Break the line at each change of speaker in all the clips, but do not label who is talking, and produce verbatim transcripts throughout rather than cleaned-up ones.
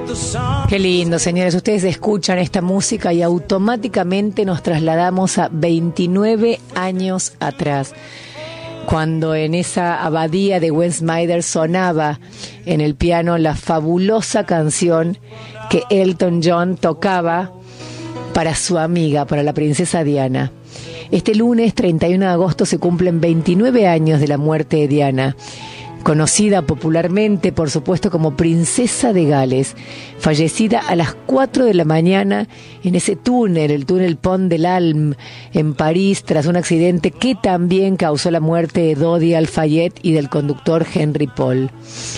Qué lindo, señores. Ustedes escuchan esta música y automáticamente nos trasladamos a veintinueve años atrás, cuando en esa abadía de Westminster sonaba en el piano la fabulosa canción que Elton John tocaba para su amiga, para la princesa Diana. Este lunes treinta y uno de agosto se cumplen veintinueve años de la muerte de Diana, conocida popularmente, por supuesto, como Princesa de Gales, fallecida a las cuatro de la mañana en ese túnel, el túnel Pont de l'Alm, en París, tras un accidente que también causó la muerte de Dodi Al-Fayed y del conductor Henry Paul.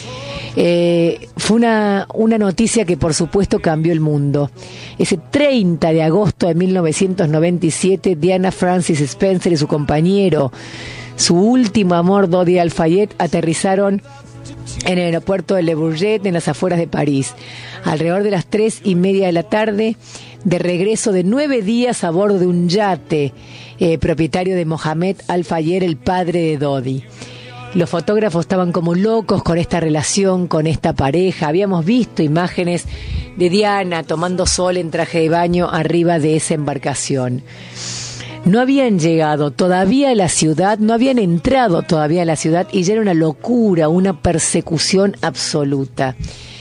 Eh, fue una, una noticia que por supuesto cambió el mundo. Ese treinta de agosto de mil novecientos noventa y siete, Diana Francis Spencer y su compañero, su último amor, Dodi Al-Fayed, aterrizaron en el aeropuerto de Le Bourget, en las afueras de París, alrededor de las tres y media de la tarde, de regreso de nueve días a bordo de un yate eh, propietario de Mohamed Al-Fayed, el padre de Dodi. Los fotógrafos estaban como locos con esta relación, con esta pareja. Habíamos visto imágenes de Diana tomando sol en traje de baño arriba de esa embarcación. No habían llegado todavía a la ciudad, no habían entrado todavía a la ciudad y ya era una locura, una persecución absoluta.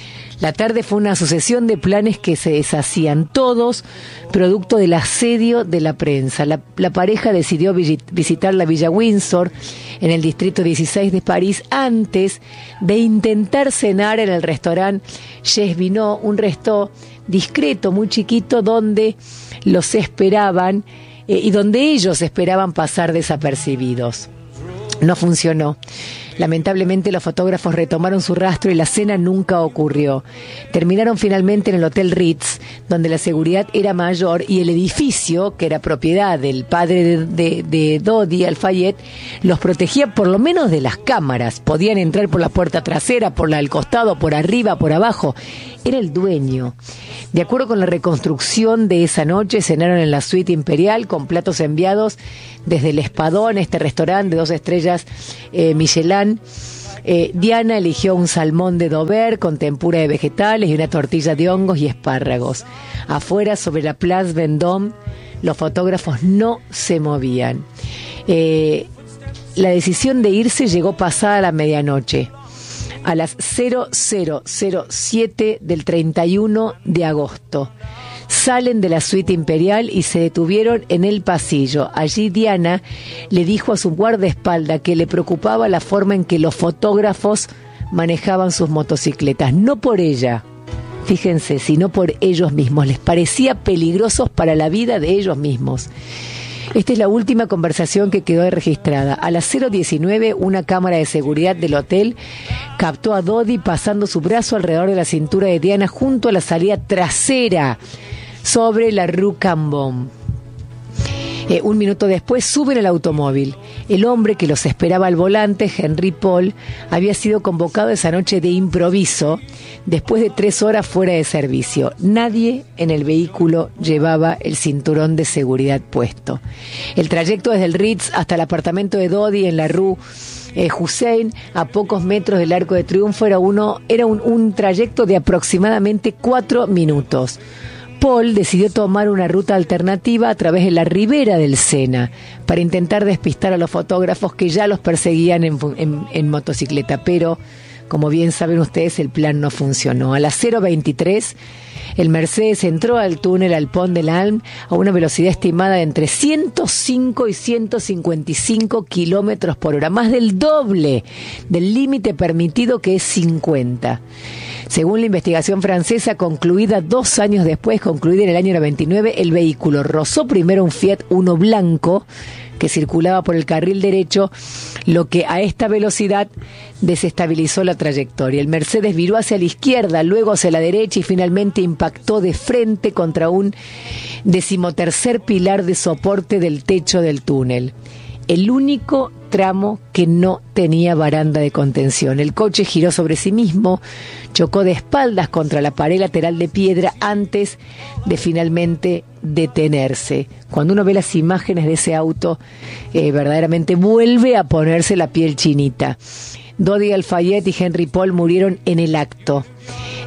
La tarde fue una sucesión de planes que se deshacían, todos producto del asedio de la prensa. La, la pareja decidió visitar la Villa Windsor en el distrito dieciséis de París antes de intentar cenar en el restaurante Chez Vinot, un resto discreto, muy chiquito, donde los esperaban eh, y donde ellos esperaban pasar desapercibidos. No funcionó. Lamentablemente los fotógrafos retomaron su rastro y la cena nunca ocurrió. Terminaron finalmente en el Hotel Ritz, donde la seguridad era mayor y el edificio, que era propiedad del padre de, de, de Dodi Al-Fayed, los protegía por lo menos de las cámaras. Podían entrar por la puerta trasera, por la del costado, por arriba, por abajo. Era el dueño. De acuerdo con la reconstrucción de esa noche, cenaron en la suite imperial con platos enviados desde el Espadón, este restaurante de dos estrellas eh, Michelin. Eh, Diana eligió un salmón de Dover con tempura de vegetales y una tortilla de hongos y espárragos. Afuera, sobre la Place Vendôme, los fotógrafos no se movían. Eh, la decisión de irse llegó pasada la medianoche, a las cero cero cero siete del treinta y uno de agosto. Salen de la suite imperial y se detuvieron en el pasillo. Allí Diana le dijo a su guardaespaldas que le preocupaba la forma en que los fotógrafos manejaban sus motocicletas. No por ella, fíjense, sino por ellos mismos. Les parecía peligrosos para la vida de ellos mismos. Esta es la última conversación que quedó registrada. A las cero diecinueve, una cámara de seguridad del hotel captó a Dodi pasando su brazo alrededor de la cintura de Diana junto a la salida trasera sobre la Rue Cambon. Eh, un minuto después suben al automóvil. El hombre que los esperaba al volante, Henry Paul, había sido convocado esa noche de improviso después de tres horas fuera de servicio. Nadie en el vehículo llevaba el cinturón de seguridad puesto. El trayecto desde el Ritz hasta el apartamento de Dodi en la Rue eh, Hussein, a pocos metros del Arco de Triunfo, era, uno, era un, un trayecto de aproximadamente cuatro minutos. Paul decidió tomar una ruta alternativa a través de la ribera del Sena para intentar despistar a los fotógrafos que ya los perseguían en, en, en motocicleta, pero como bien saben ustedes, el plan no funcionó. A las cero veintitrés, el Mercedes entró al túnel al Pont de l'Alm a una velocidad estimada de entre ciento cinco y ciento cincuenta y cinco kilómetros por hora, más del doble del límite permitido, que es cincuenta. Según la investigación francesa, concluida dos años después, concluida en el año noventa y nueve, el vehículo rozó primero un Fiat Uno blanco que circulaba por el carril derecho, lo que a esta velocidad desestabilizó la trayectoria. El Mercedes viró hacia la izquierda, luego hacia la derecha y finalmente impactó de frente contra un decimotercer pilar de soporte del techo del túnel. El único tramo que no tenía baranda de contención. El coche giró sobre sí mismo, chocó de espaldas contra la pared lateral de piedra antes de finalmente detenerse. Cuando uno ve las imágenes de ese auto, eh, verdaderamente vuelve a ponerse la piel chinita. Dodi Al-Fayed y Henry Paul murieron en el acto.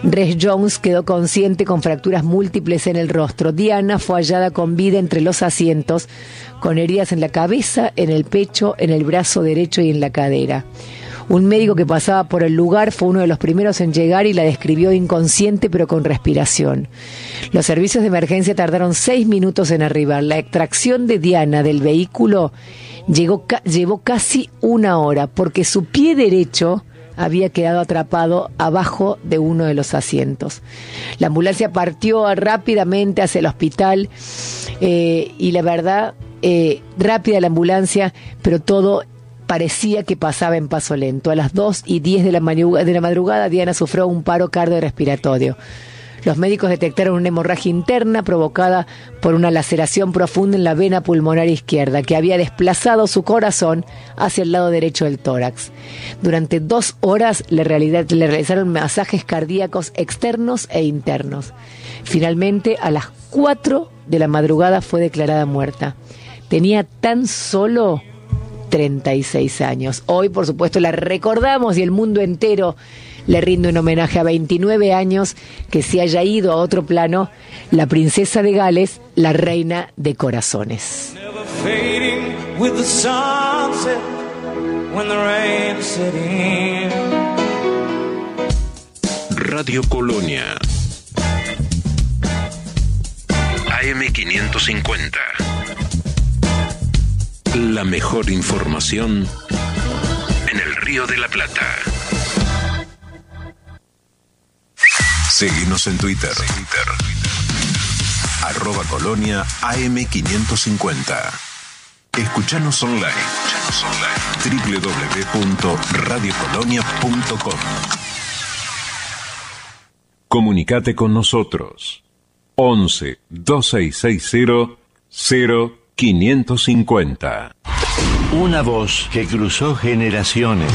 Rhys Jones quedó consciente con fracturas múltiples en el rostro. Diana fue hallada con vida entre los asientos, con heridas en la cabeza, en el pecho, en el brazo derecho y en la cadera. Un médico que pasaba por el lugar fue uno de los primeros en llegar y la describió inconsciente pero con respiración. Los servicios de emergencia tardaron seis minutos en arribar. La extracción de Diana del vehículo llegó, llevó casi una hora porque su pie derecho había quedado atrapado abajo de uno de los asientos. La ambulancia partió rápidamente hacia el hospital eh, y la verdad, eh, rápida la ambulancia, pero todo parecía que pasaba en paso lento. A las dos y diez de la madrugada, Diana sufrió un paro cardiorrespiratorio. Los médicos detectaron una hemorragia interna provocada por una laceración profunda en la vena pulmonar izquierda que había desplazado su corazón hacia el lado derecho del tórax. Durante dos horas le, realidad, le realizaron masajes cardíacos externos e internos. Finalmente, a las cuatro de la madrugada fue declarada muerta. Tenía tan solo treinta y seis años. Hoy, por supuesto, la recordamos y el mundo entero le rinde un homenaje a veintinueve años que se haya ido a otro plano la princesa de Gales, la reina de corazones.
Radio Colonia A M quinientos cincuenta. La mejor información en el Río de la Plata. Seguinos en Twitter. Twitter. Arroba Colonia A M quinientos cincuenta. Escuchanos online. Escuchanos online. doble u doble u doble u punto radio colonia punto com. Comunicate con nosotros. once, dos seis seis cero, cero quinientos cincuenta.
Una voz que cruzó generaciones.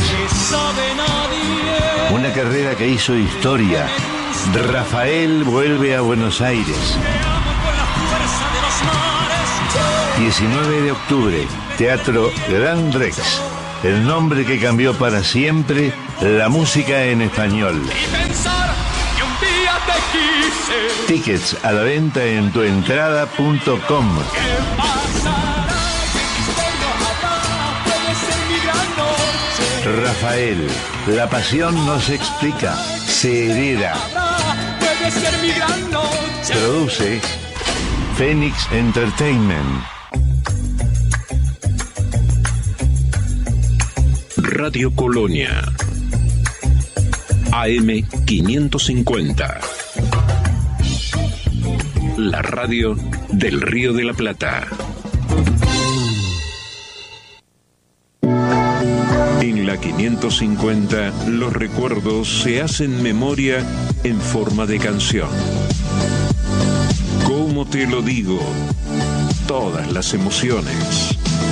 Una carrera que hizo historia. Rafael vuelve a Buenos Aires. diecinueve de octubre, Teatro Gran Rex. El nombre que cambió para siempre la música en español. Tickets a la venta en tuentrada punto com. Rafael, la pasión no se explica, se hereda. Produce Phoenix Entertainment.
Radio Colonia A M quinientos cincuenta. La radio del Río de la Plata. En la quinientos cincuenta, los recuerdos se hacen memoria en forma de canción. ¿Cómo te lo digo? Todas las emociones.